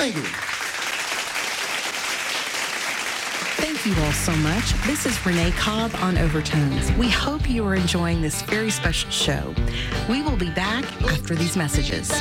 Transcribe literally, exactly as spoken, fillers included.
Thank you. Thank you all so much. This is Renee Cobb on Overtones. We hope you are enjoying this very special show. We will be back after these messages.